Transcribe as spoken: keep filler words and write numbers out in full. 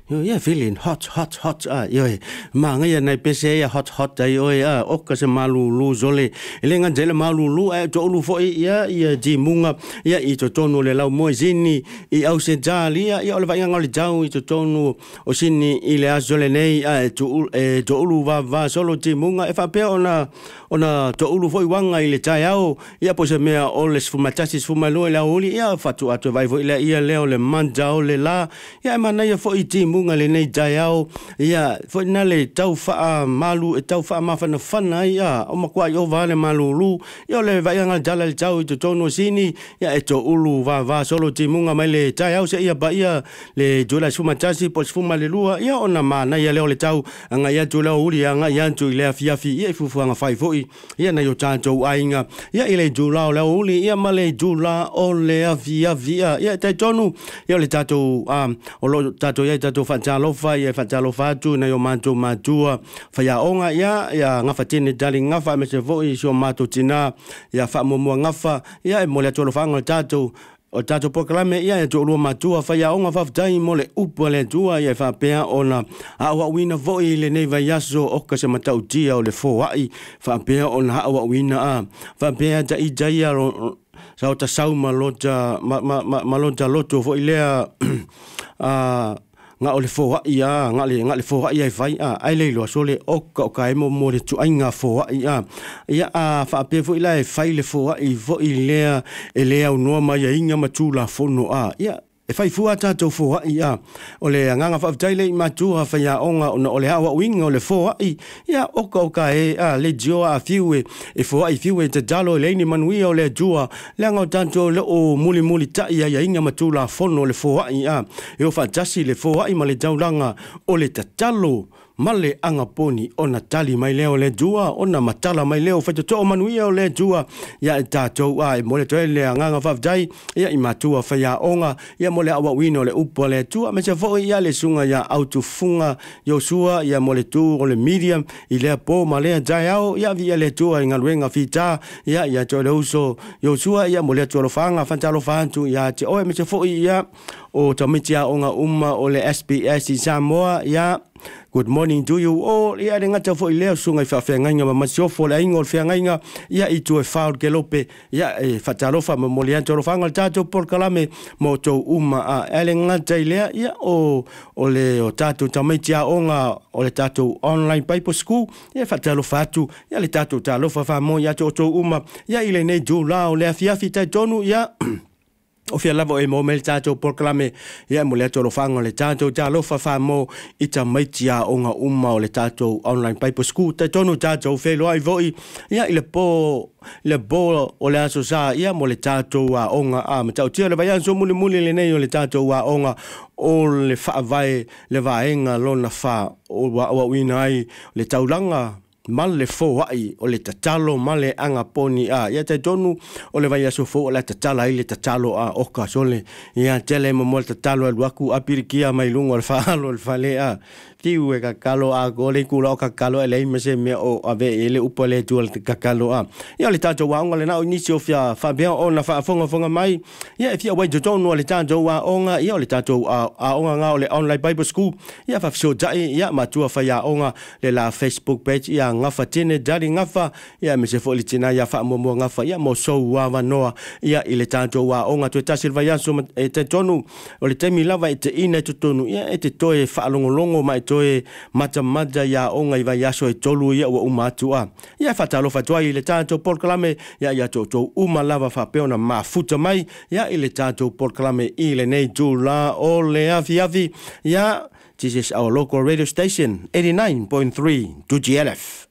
Yo ya feeling hot hot hot ah yo ma nga ya nai pese ya hot hot dai oi ah o ka se malu lu zole ile nga jele malu lu e to lu fo ya ya ji munga ya i to tonu le lau mo zini i au se jali ya ya le va nga le jau i to tonu o sini ile azole nei a to e to lu va va solo ji munga e fa pe ona ona to lu fo wanga ile taiao ya po se mea o le fuma tasi fuma lo le oli ya fa tu atu vai fo ile ia le le manja o le la ya mana ya fo i ji munga le nei jaiao ia fo na le tau fa malu e tau fa ma fa na fana ia o makua yo vale malu lu yo le vai nga jala le tau to tono sini ia e to ulu va va solo ti munga mai le jaiao se ia ba ia le jola suma tasi po suma le lua ia ona mana ia le le tau nga ia jola uli nga ia tu le afia fi ia fu fu nga fai foi ia na yo tanto ainga ia ile jola le uli ia male jola o le afia via ia te tonu ia le tato um o lo tato ia tato Fatalofa ia fatalofa tu na yo manto matua fa ya onga ya ya ngafa tini dali ngafa me se vo i so mato tina ya fa mo mo ngafa ya mo le tolo fanga tato o tato proclame ia e to lo matua fa ya onga fa dai mo le upo le tua ia fa pea ona a wa wina vo i le nei va yaso o ka se matau tia o le fo ai fa pea ona a wa wina a fa pea ta i dai ya sa o ta sauma lota ma ma ma lota loto vo i le a nga ole fo ia nga le nga le fo ia vai a ai le lo so le o ka ka mo mo le tu ai nga fo ia ia a fa pe fo ile fai le fo i vo ile e le au no ma ia inga matula fo no a ia e fai fu ata to fo ia ole nga nga fa taile ma tu fa ia onga no ole ha wa winga ole fo ia o ka ka e a le jo a fiwe e fo ai fiwe te dalo le ni manui ole jua le nga tanto le o muli muli ta ia ia inga matula fo no le fo ia e o fa tasi le fo ai ma le jaulanga ole ta talo male anga poni ona tali mai leo le jua ona matala mai leo fa to manui ole jua ya tato ai mo le to le nga fa dai ia i matua fa ia onga ia mo le awa wino le upo le tua me se fo ia le sunga ia auto funga yo sua ia mo le tu o le medium i le po ma le jaiao ia via le tua nga luenga fita ia ia to le uso yo sua ia mo le to lo fanga fa talo fantu ia te o me se fo ia o tamitia onga umma o le S B S i Samoa ia good morning to you all ia renga ta fo ile sunga fa fa nga ma so fo la ingol fa nga ia i tu e fa ke lope ia e fa talo fa mo le antoro fa ngal tato por kalame mo to umma a elenga ta ile ia o o le o tato tamitia onga o le tato online Bible school ia fa talo fa tu ia le tato talo fa fa mo ia to to umma ia ile ne jo la o le afia fita tonu ia o fia lavo e mo mel tato proclame ia mo le tolo fanga le tato talo fa fa mo ita maitia onga umma o le tato online Bible school te tonu tato fe lo ai voi ia ile po le bo o le aso sa ia mo le tato a onga a ma tau tia le vai so muli muli le nei o le tato a onga o le fa vai le vaenga lona fa o wa wa winai le taulanga mal le fo ai o le tatalo male anga poni a ia te tonu o le vai aso fo o le tatala i le tatalo a oka sole ia tele mo mo tatalo al waku apirikia mai lungo al falo al fale a tiu e kakalo a gole kula o kakalo e le mese me o ave ele upo le tu al kakalo a ia le tato wa onga le na inisi o fia fa bien ona fa fonga fonga mai ia fia wai to tonu le tato wa onga ia le tato a a onga nga o le online Bible school ia fa so dai ia matua fa ia onga le la Facebook page ia ngafa tene dari ngafa ia me se foli tina ia fa mo mo ngafa ia mo so wa va noa ia ile tanto wa onga to ta silva ya so e te tonu o le temi lava e te ina to tonu ia e te toe fa longo longo mai toe mata mata ya onga i va ya so e tolu ia wa umatua ia fa talo fa toi ile tanto proclame ia ia to to uma lava fa peona ma futa mai ia ile tanto proclame ile nei jula o le afi afi ia this is our local radio station eighty-nine point three two G L F